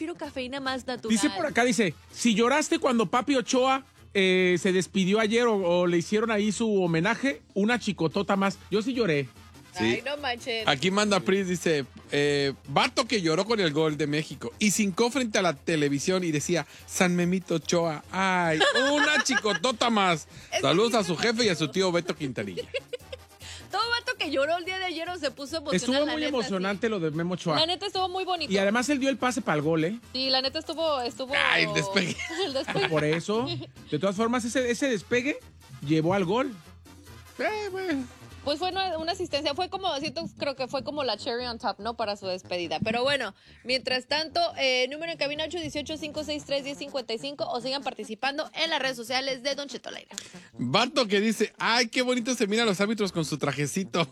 prefiero cafeína más natural. Dice por acá, si lloraste cuando Papi Ochoa se despidió ayer o le hicieron ahí su homenaje, una chicotota más. Yo sí lloré. Sí. Ay, no manches. Aquí manda Pris, dice, vato que lloró con el gol de México y cincó frente a la televisión y decía, San Memito Ochoa, ay, una chicotota más. Saludos a su jefe y a su tío Beto Quintanilla. Todo vato que lloró el día de ayer o se puso emocional. Estuvo la muy neta, emocionante lo de Memo Ochoa. La neta estuvo muy bonito. Y además él dio el pase para el gol, ¿eh? Sí, la neta estuvo... Ay, el despegue. El despegue. Por eso, de todas formas, ese despegue llevó al gol. Bueno. Pues fue una asistencia, creo que fue como la cherry on top, ¿no? Para su despedida. Pero bueno, mientras tanto, número en cabina 818-563-1055 o sigan participando en las redes sociales de Don Cheto al Aire. Vato que dice, ay, qué bonito se miran los árbitros con su trajecito.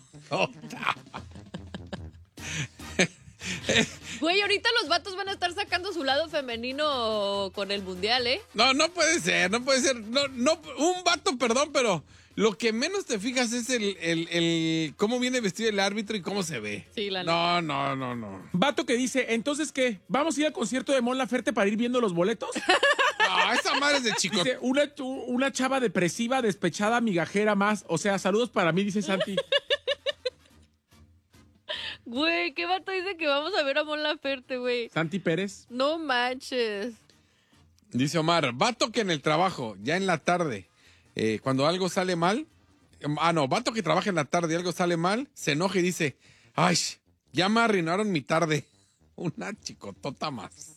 Güey, ahorita los vatos van a estar sacando su lado femenino con el mundial, ¿eh? No puede ser. No, un vato, perdón, pero lo que menos te fijas es el cómo viene vestido el árbitro y cómo se ve. Sí, la neta. No. Vato que dice, entonces, ¿qué? ¿Vamos a ir al concierto de Mon Laferte para ir viendo los boletos? No, esa madre es de chico. Dice, una chava depresiva, despechada, migajera más. O sea, saludos para mí, dice Santi. Güey, ¿qué vato dice que vamos a ver a Mon Laferte, güey? Santi Pérez. No manches. Dice Omar, vato que en el trabajo, ya en la tarde, cuando algo sale mal, vato que trabaja en la tarde y algo sale mal, se enoja y dice, ay, ya me arruinaron mi tarde. Una chicotota más.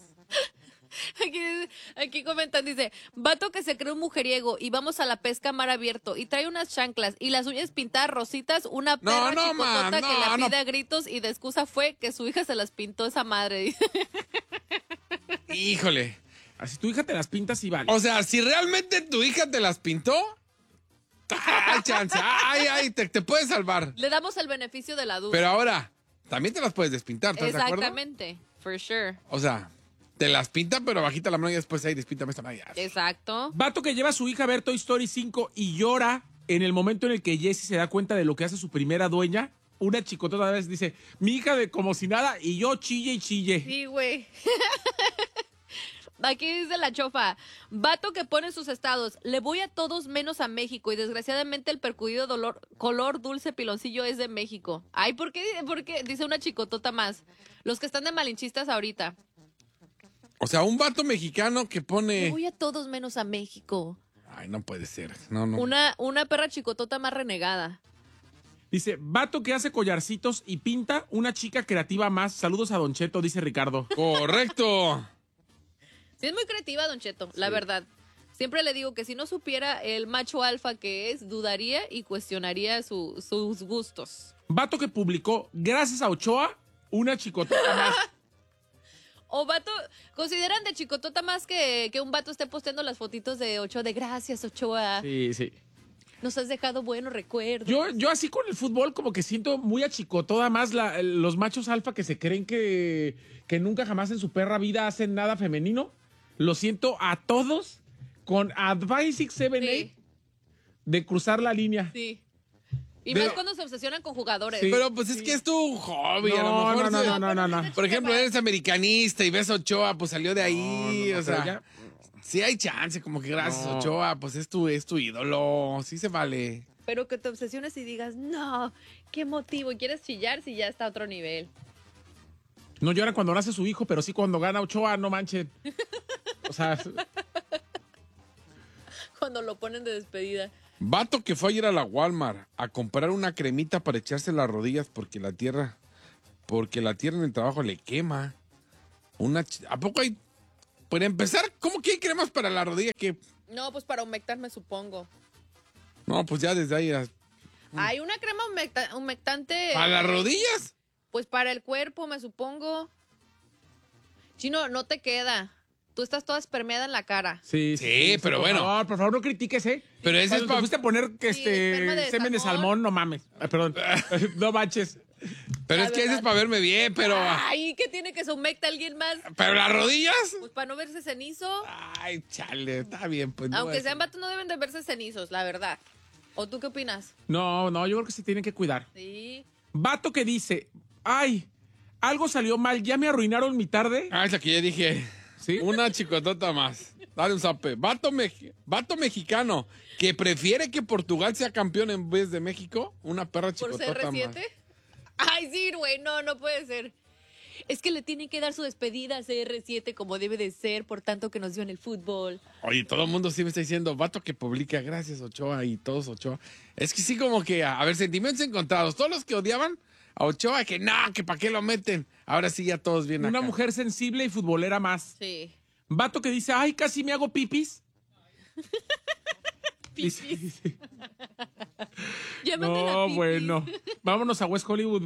Aquí comentan, dice, vato que se cree un mujeriego y vamos a la pesca a mar abierto y trae unas chanclas y las uñas pintadas rositas, una perra chicotota que le pide a gritos y de excusa fue que su hija se las pintó esa madre, dice. Híjole. Así tu hija te las pintas y vale. O sea, si realmente tu hija te las pintó, hay chance. Ay, te puedes salvar. Le damos el beneficio de la duda. Pero ahora, también te las puedes despintar, ¿estás de acuerdo? Exactamente, for sure. O sea, te las pinta, pero bajita la mano y después ahí despíntame esta mano. Exacto. Vato que lleva a su hija a ver Toy Story 5 y llora en el momento en el que Jessie se da cuenta de lo que hace su primera dueña. Una chicotota vez dice, mi hija de como si nada y yo chille y chille. Sí, güey. Aquí dice la chofa, vato que pone en sus estados, le voy a todos menos a México y desgraciadamente el percudido color dulce piloncillo es de México. Ay, ¿por qué? Dice una chicotota más. Los que están de malinchistas ahorita. O sea, un vato mexicano que pone... Le voy a todos menos a México. Ay, no puede ser. No. Una perra chicotota más renegada. Dice, vato que hace collarcitos y pinta, una chica creativa más. Saludos a Don Cheto, dice Ricardo. Correcto. Sí, es muy creativa, Don Cheto, la verdad. Siempre le digo que si no supiera el macho alfa que es, dudaría y cuestionaría sus gustos. Vato que publicó, gracias a Ochoa, una chicotota más. O vato, ¿consideran de chicotota más que un vato esté posteando las fotitos de Ochoa de gracias, Ochoa? Sí. Nos has dejado buenos recuerdos. Yo así con el fútbol como que siento muy a chicotota más los machos alfa que se creen que nunca jamás en su perra vida hacen nada femenino. Lo siento a todos con Advice 678 de cruzar la línea. Sí. Y más cuando se obsesionan con jugadores. Sí. Pero pues es que es tu hobby, a lo mejor. No. Por ejemplo, eres americanista y ves a Ochoa, pues salió de ahí, o sea... Ya... Sí hay chance, como que gracias, Ochoa, pues es tu ídolo, sí se vale. Pero que te obsesiones y digas, no, qué motivo, y quieres chillar si ya está a otro nivel. No llora cuando nace su hijo, pero sí cuando gana Ochoa, no manchen. O sea... Cuando lo ponen de despedida. Vato que fue ayer a la Walmart a comprar una cremita para echarse las rodillas porque la tierra en el trabajo le quema. ¿A poco hay? Para empezar, ¿cómo que hay cremas para la rodilla? ¿Qué? No, pues para humectarme, supongo. No, pues ya desde ahí. Hay una crema humectante. ¿Para las rodillas? Pues para el cuerpo, me supongo. Chino, no te queda. Tú estás toda espermeada en la cara. Sí, pero bueno. Por favor, no critiques, ¿eh? Pero ese es para... Te fuiste a poner semen de salmón, no mames. Perdón, no manches. Pero es que ese es para verme bien, pero... Ay, ¿qué tiene que se humecta alguien más? ¿Pero las rodillas? Pues para no verse cenizo. Ay, chale, está bien, pues. Aunque sean vatos, no deben de verse cenizos, la verdad. ¿O tú qué opinas? No, yo creo que se tienen que cuidar. Sí. Vato que dice, ay, algo salió mal, ya me arruinaron mi tarde. Ah, es la que ya dije. ¿Sí? Una chicotota más. Dale un zape. Vato mexicano que prefiere que Portugal sea campeón en vez de México. Una perra ¿Por chicotota CR7? más. Ay, sí, güey, no puede ser. Es que le tienen que dar su despedida a CR7 como debe de ser, por tanto que nos dio en el fútbol. Oye, todo el mundo sí me está diciendo, vato que publica, gracias Ochoa y todos Ochoa. Es que sí como que, a ver, sentimientos encontrados. Todos los que odiaban a Ochoa, que no, que para qué lo meten. Ahora sí ya todos vienen Una acá. mujer sensible y futbolera más. Sí. Vato que dice, ay, casi me hago pipis. Pipis. Dice, Llámate la no, pipis. bueno. Vámonos a West Hollywood.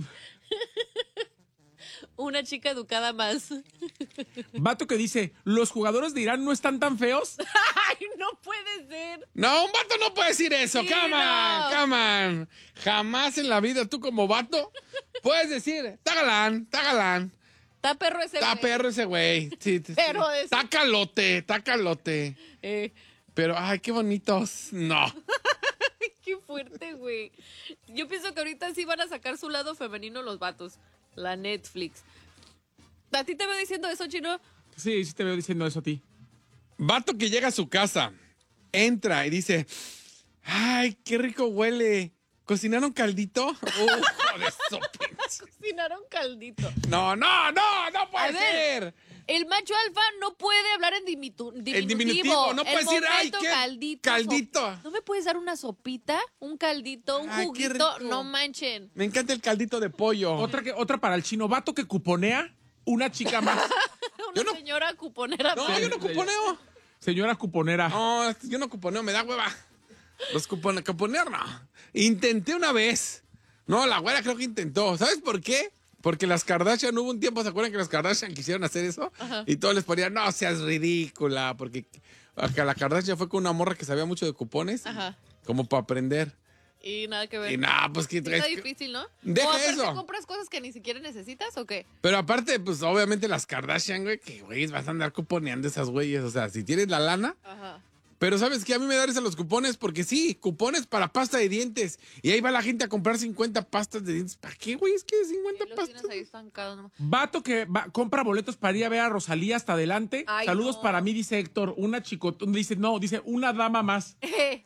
Una chica educada más. Vato que dice, los jugadores de Irán no están tan feos. Ay, no puede ser. No, un vato no puede decir eso. Sí, Come on, no. come on. Jamás en la vida tú como vato puedes decir, está galán, está galán. Está perro ese Está güey. perro ese güey. Sí, sí, Pero ese- Está calote, está calote. Pero, ay, qué bonitos. No. Qué fuerte, güey. Yo pienso que ahorita sí van a sacar su lado femenino los vatos. La Netflix. ¿A ti te veo diciendo eso, Chino? Sí, sí te veo diciendo eso a ti. Vato que llega a su casa, entra y dice, ay, qué rico huele. ¿Cocinaron caldito? Joder, eso, pinche. Cocinaron caldito. No puede A ver, ser. El macho alfa no puede hablar en diminutivo. En diminutivo, no puede El decir, ay, momento, qué caldito. caldito. ¿No me puedes dar una sopita? ¿Un caldito? ¿Un Ay, qué juguito? rico. No manchen. Me encanta el caldito de pollo. Otra para el chino. Vato que cuponea, una chica más. Una Yo no- señora cuponera. No, más. yo no cuponeo. Señora cuponera. No, yo no cuponeo, me da hueva. Cuponear no. Intenté una vez. No, la güera creo que intentó. ¿Sabes por qué? Porque las Kardashian, hubo un tiempo, ¿se acuerdan que las Kardashian quisieron hacer eso? Ajá. Y todos les ponían, no seas ridícula, porque acá la Kardashian fue con una morra que sabía mucho de cupones, Ajá. como para aprender. Y nada que ver. Y nada, pues que Sí, está difícil, ¿no? Deja ¿O aparte eso. compras cosas que ni siquiera necesitas o qué? Pero aparte, pues obviamente las Kardashian, güey, que güeyes vas a andar cuponeando esas güeyes. O sea, si tienes la lana. Ajá. Pero ¿sabes qué? A mí me da risa los cupones porque sí, cupones para pasta de dientes. Y ahí va la gente a comprar 50 pastas de dientes. ¿Para qué, güey? Es que 50 Los pastas. tienes ahí estancados. ¿No? Vato que compra boletos para ir a ver a Rosalía hasta adelante. Ay, Saludos no. para mí, dice Héctor. Una chicotón. Dice una dama más.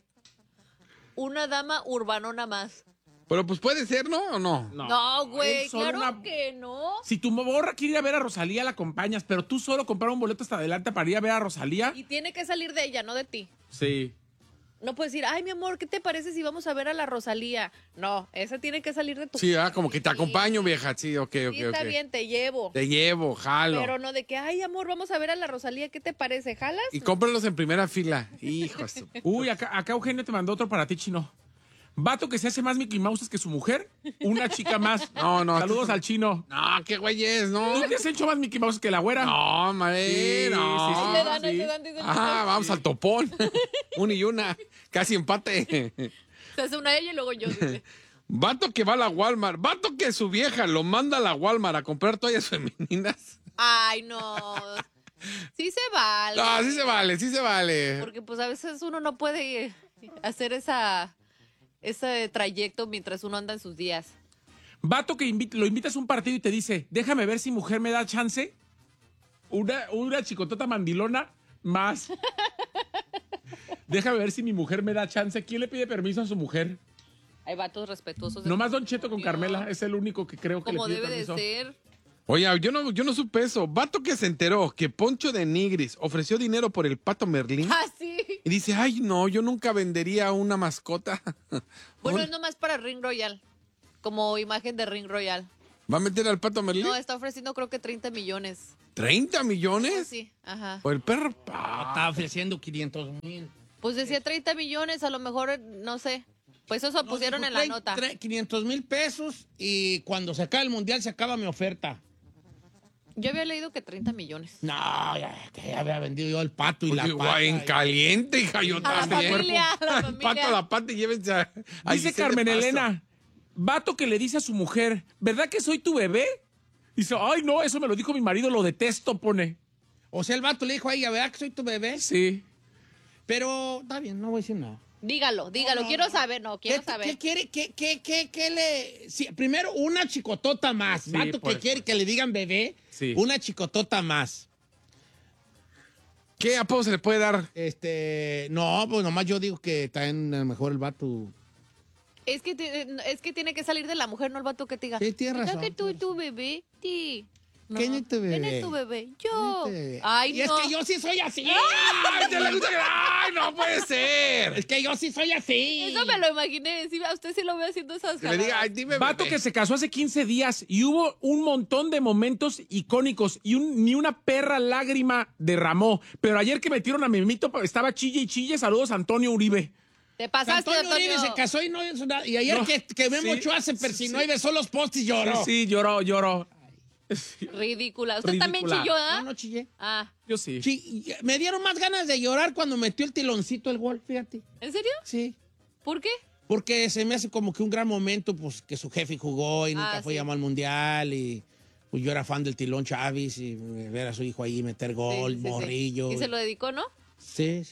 Una dama urbanona más. Pero pues puede ser, ¿no? ¿O no? No, güey, Él solo claro una- que no. Si tu morra quiere ir a ver a Rosalía, la acompañas. Pero tú solo comprar un boleto hasta adelante para ir a ver a Rosalía. Y tiene que salir de ella, no de ti. Sí. No puedes decir, ay, mi amor, ¿qué te parece si vamos a ver a la Rosalía? No, esa tiene que salir de tu... Sí, como que te acompaño, vieja. Sí, ok. Sí, está bien, te llevo. Te llevo, jalo. Pero no de que, ay, amor, vamos a ver a la Rosalía, ¿qué te parece? ¿Jalas? Y cómpralos en primera fila. Hijo de su- Uy, acá Eugenio te mandó otro para ti, chino. Vato que se hace más Mickey Mouse que su mujer. Una chica más. No. Saludos al chino. No, qué güey es, ¿no? ¿Tú te has hecho más Mickey Mouse que la güera? No, madre, Sí, no. sí, Ahí le dan, ahí sí. le dan, dice el Ah, vamos al topón. Una y una. Casi empate. Se hace una ella y luego yo. Dice. Vato que va a la Walmart. Vato que su vieja lo manda a la Walmart a comprar toallas femeninas. Ay, no. Sí se vale. No, sí se vale, sí se vale. Porque pues a veces uno no puede hacer ese trayecto mientras uno anda en sus días. Vato que lo invitas a un partido y te dice, déjame ver si mujer me da chance. Una chicotota mandilona más. Déjame ver si mi mujer me da chance. ¿Quién le pide permiso a su mujer? Hay vatos respetuosos. de Nomás su Don Cheto con opinión, Carmela. Es el único que creo que Como le pide debe de permiso. ser. Oye, yo no supe eso. Vato que se enteró que Poncho de Nigris ofreció dinero por el Pato Merlín. Ah, sí. Y dice, ay, no, yo nunca vendería una mascota. Bueno, es nomás para Ring Royal. Como imagen de Ring Royal. ¿Va a meter al Pato Merlín? No, está ofreciendo creo que 30 millones. ¿30 millones? Sí, ajá. Por el perro. Está ofreciendo 500,000. Pues decía 30 millones, a lo mejor, no sé. Pues eso pusieron en la nota. 500,000 pesos y cuando se acabe el mundial se acaba mi oferta. Yo había leído que 30 millones. No, ya había vendido yo el pato y la Porque, pata. guay, en caliente, hija, yo A la también. familia, a la El pato familia. a la pata y llévense a Dice Giselle Carmen de paso. Elena, vato que le dice a su mujer, ¿verdad que soy tu bebé? Dice, ay, no, eso me lo dijo mi marido, lo detesto, pone. O sea, el vato le dijo a ella, ¿verdad que soy tu bebé? Sí. Pero está bien, no voy a decir nada. Dígalo, quiero saber, quiero saber. ¿Qué quiere? ¿Qué le...? Sí, primero, una chicotota más. Sí, Vato por que quiere que le digan bebé, Sí. una chicotota más. ¿Qué apodo se le puede dar? No, pues nomás yo digo que está en el mejor el vato. Es que tiene que salir de la mujer, no el vato que te diga. Sí, tienes "Mira razón, que tú y tienes tu bebé, sí. No. ¿Quién es tu bebé? ¿Quién es tu bebé? Yo. ¿Quién es tu bebé? Ay, Y no. es que yo sí soy así. ¡Ay, no puede ser! Es que yo sí soy así. Eso me lo imaginé. Sí, a usted sí lo veo haciendo esas Que le diga, jaladas. ay, dime Vato bebé. que se casó hace 15 días y hubo un montón de momentos icónicos y ni una perra lágrima derramó. Pero ayer que metieron a Memito estaba chille y chille. Saludos a Antonio Uribe. Te pasaste, Antonio Uribe Antonio. se casó y no hizo nada. Y ayer No, que Memo sí, Ochoa se persinó y besó los postes y lloró. Sí, lloró. Ridícula. Usted también Ridícula. chilló, ¿ah? No chillé. Ah, Yo sí. Sí, me dieron más ganas de llorar cuando metió el tiloncito el gol, fíjate. ¿en serio? Sí. ¿Por qué? Porque se me hace como que un gran momento, pues, que su jefe jugó y nunca fue sí. llamado al mundial y pues yo era fan del Tilón Chávez y ver a su hijo ahí meter gol, Sí, sí, sí. morrillo. Y se lo dedicó, ¿no? Sí.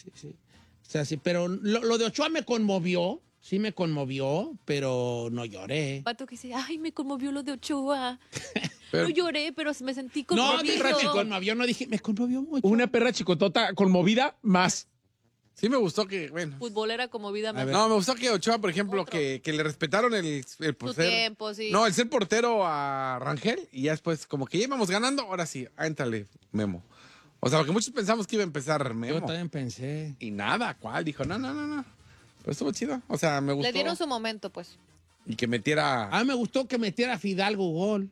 O sea, sí, pero lo de Ochoa me conmovió, sí me conmovió, pero no lloré. Vato que dice, ay, me conmovió lo de Ochoa. Pero- No lloré, pero me sentí No, conmovido. dije, me conmovió, no dije, me conmovió mucho. Una perra chicotota conmovida más. Sí me gustó que, bueno. Futbolera como vida ver. No, me gustó que Ochoa, por ejemplo, Otro. que le respetaron el Su tiempo, sí. No, el ser portero a Rangel y ya después, como que ya íbamos ganando, ahora sí, éntale, Memo. O sea, porque muchos pensamos que iba a empezar Memo. Yo también pensé. Y nada, ¿cuál? Dijo, no. Pero estuvo chido. O sea, me gustó. Le dieron su momento, pues. Y que metiera. A mí me gustó que metiera a Fidalgo gol.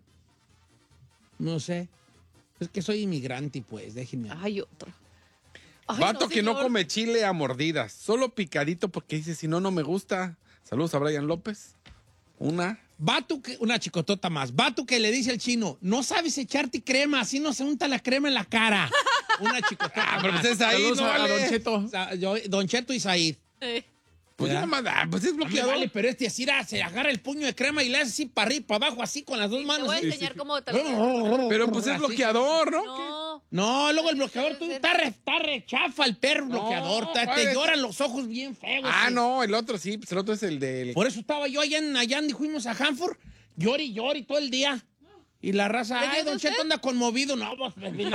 No sé. Es que soy inmigrante, pues, déjenme. Ay, otro. Ay, Vato que no señor. come chile a mordidas. Solo picadito porque dice, si no, no me gusta. Saludos a Brian López. Una. Vato que, una chicotota más. Vato que le dice al chino, no sabes echarte crema, así no se unta la crema en la cara. Una chicotota Pero más. pues es ahí, Saludos no a vale. Don Cheto. O sea, Don Cheto y Said. Pues ¿verdad? yo nomás, pues es No me bloqueador. vale, pero así se agarra el puño de crema y le hace así para arriba y para abajo, así con las dos Te manos. voy a así. enseñar cómo te Pero pues es Así. bloqueador, ¿no? No. No, luego el bloqueador, Debe ser. está re chafa el perro bloqueador. Te ¿cuál es? lloran los ojos bien feos. Ah, sí. no, el otro sí, pues el otro es el del. Por eso estaba yo allá y fuimos a Hanford, llori todo el día. Y la raza, ¿Le ay, dio Don usted? Cheto anda conmovido. No, pues,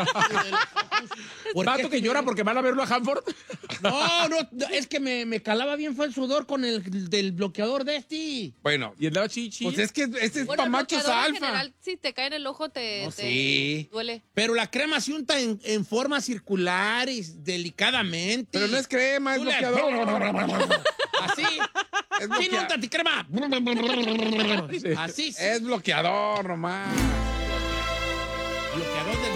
¿por Vato qué? que llora porque van a verlo a Hanford. No, es que me calaba bien fue el sudor con el del bloqueador de este. Bueno, Y andaba chichi. pues es que este es Bueno, para el machos bloqueador en alfa. general, si te cae en el ojo, te sí. duele. Pero la crema se unta en forma circular y delicadamente. Pero no es crema, es Tú le- bloqueador. Así. Es, ¿Quién bloquea- unta ti crema? Así. sí. es bloqueador nomás. Bloqueador de